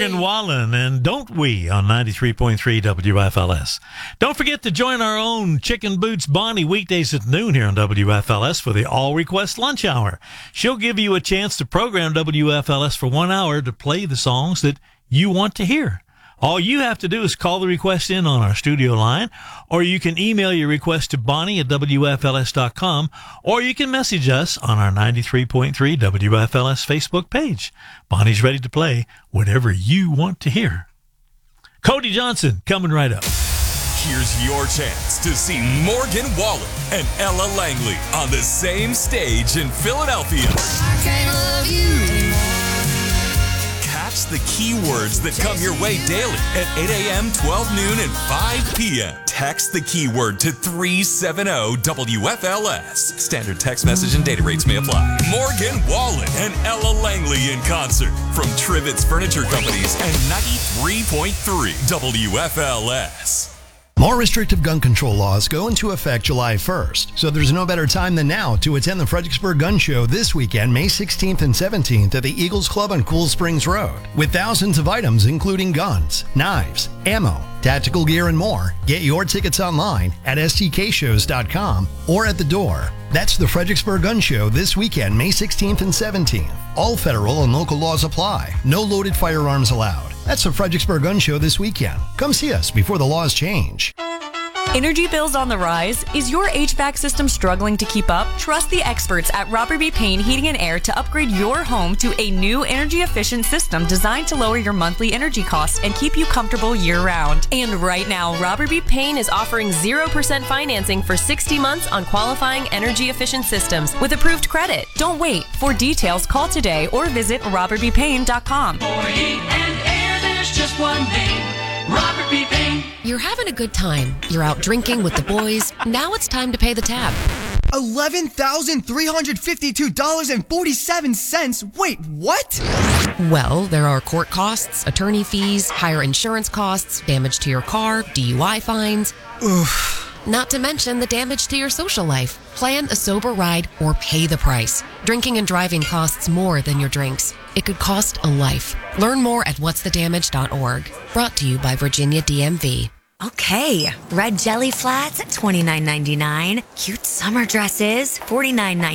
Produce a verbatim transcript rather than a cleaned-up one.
Morgan Wallen and Don't We on ninety-three point three W F L S. Don't forget to join our own Chicken Boots Bonnie weekdays at noon here on W F L S for the All Request Lunch Hour. She'll give you a chance to program W F L S for one hour to play the songs that you want to hear. All you have to do is call the request in on our studio line, or you can email your request to Bonnie at W F L S dot com, or you can message us on our ninety-three point three W F L S Facebook page. Bonnie's ready to play whatever you want to hear. Cody Johnson coming right up. Here's your chance to see Morgan Wallen and Ella Langley on the same stage in Philadelphia. I can't love you. Catch the keywords that come your way daily at eight a.m., twelve noon, and five p.m. Text the keyword to three seven zero W F L S. Standard text message and data rates may apply. Morgan Wallen and Ella Langley in concert from Trivets Furniture Companies and ninety-three point three W F L S. More restrictive gun control laws go into effect July first, so there's no better time than now to attend the Fredericksburg Gun Show this weekend, May sixteenth and seventeenth at the Eagles Club on Cool Springs Road. With thousands of items including guns, knives, ammo, tactical gear, and more, get your tickets online at S T K shows dot com or at the door. That's the Fredericksburg Gun Show this weekend, May sixteenth and seventeenth. All federal and local laws apply. No loaded firearms allowed. That's the Fredericksburg Gun Show this weekend. Come see us before the laws change. Energy bills on the rise? Is your H V A C system struggling to keep up? Trust the experts at Robert B. Payne Heating and Air to upgrade your home to a new energy-efficient system designed to lower your monthly energy costs and keep you comfortable year-round. And right now, Robert B. Payne is offering zero percent financing for sixty months on qualifying energy-efficient systems with approved credit. Don't wait. For details, call today or visit robert b payne dot com. For heat and air, there's just one name. Robert B. Payne. You're having a good time. You're out drinking with the boys. Now it's time to pay the tab. eleven thousand three hundred fifty-two dollars and forty-seven cents. Wait, what? Well, there are court costs, attorney fees, higher insurance costs, damage to your car, D U I fines. Oof. Not to mention the damage to your social life. Plan a sober ride or pay the price. Drinking and driving costs more than your drinks. It could cost a life. Learn more at what's the damage dot org. Brought to you by Virginia D M V. Okay, red jelly flats at twenty-nine ninety-nine. Cute summer dresses, forty-nine ninety-nine.